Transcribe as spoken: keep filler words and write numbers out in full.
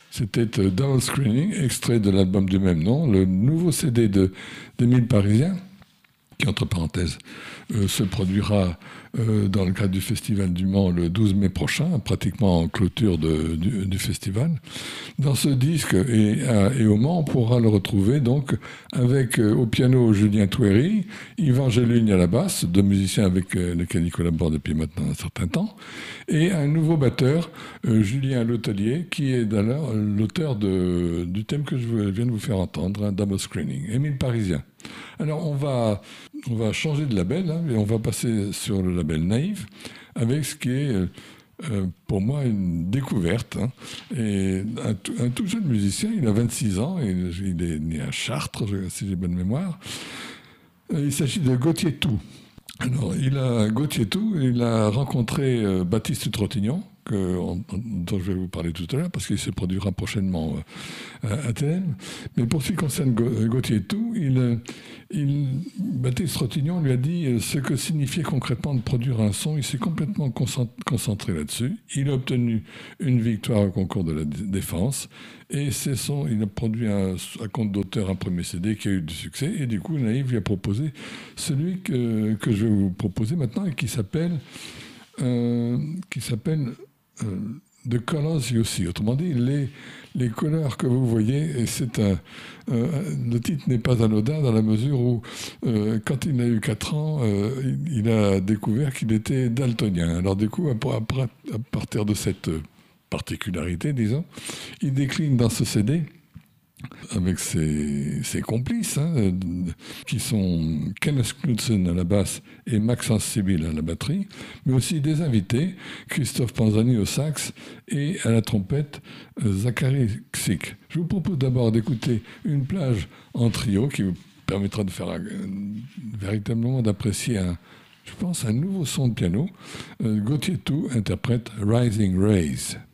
C'était Double Screening, extrait de l'album du même nom, le nouveau C D de, d'Émile Parisien, qui, entre parenthèses, euh, se produira euh, dans le cadre du Festival du Mans le douze mai prochain, pratiquement en clôture de, du, du festival. Dans ce disque et, à, et au Mans, on pourra le retrouver donc avec euh, au piano Julien Touéry, Yvan Gélugne à la basse, deux musiciens avec euh, lesquels il collabore depuis maintenant un certain temps, et un nouveau batteur, euh, Julien Letellier, qui est d'ailleurs l'auteur de, du thème que je viens de vous faire entendre, un Double Screening, Émile Parisien. Alors on va, on va changer de label hein, et on va passer sur le label Naïve avec ce qui est euh, pour moi une découverte. Hein, et un, un tout jeune musicien, il a vingt-six ans, et il est né à Chartres, si j'ai bonne mémoire. Il s'agit de Gauthier Tout. Alors, il a, Gauthier Tout, il a rencontré euh, Baptiste Trottignon, que, on, dont je vais vous parler tout à l'heure, parce qu'il se produira prochainement euh, à T M. Mais pour ce qui concerne Gauthier Tout, il, il, Baptiste Trottignon lui a dit ce que signifiait concrètement de produire un son. Il s'est complètement concentré là-dessus. Il a obtenu une victoire au concours de la Défense. Et c'est son, il a produit un, à compte d'auteur un premier C D qui a eu du succès. Et du coup, Naïve lui a proposé celui que, que je vais vous proposer maintenant et qui s'appelle, euh, qui s'appelle euh, The Colors You See. Autrement dit, les, les couleurs que vous voyez. Et c'est un, euh, le titre n'est pas anodin dans la mesure où, euh, quand il a eu quatre ans, euh, il, il a découvert qu'il était daltonien. Alors du coup, à, à, à partir de cette particularité, disons, il décline dans ce C D avec ses, ses complices, hein, qui sont Kenneth Knudsen à la basse et Maxence Sibyl à la batterie, mais aussi des invités, Christophe Panzani au sax et à la trompette, Zachary Ksik. Je vous propose d'abord d'écouter une plage en trio qui vous permettra de faire un, véritablement d'apprécier un, je pense, un nouveau son de piano. Euh, Gauthier Tout interprète Rising Rays.